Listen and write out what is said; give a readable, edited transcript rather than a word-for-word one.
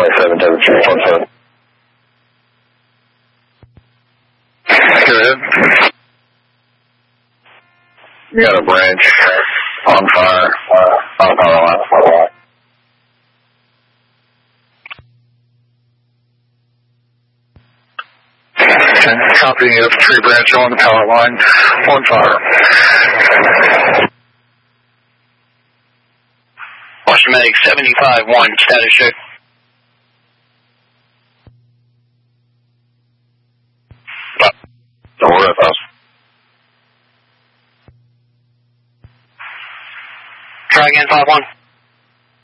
773.7. Go ahead. Got a branch on fire on a power line. Copy of tree branch on the power line on fire. Washington Medic 75-1, status check. Don't worry about us. Try again, 5-1.